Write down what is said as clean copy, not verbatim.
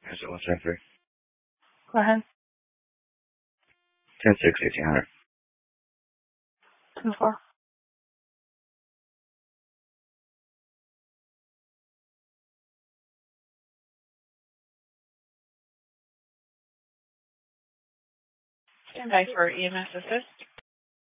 Is it 173? Go ahead. 106, 1800. 2-4. Stand by for EMS assist.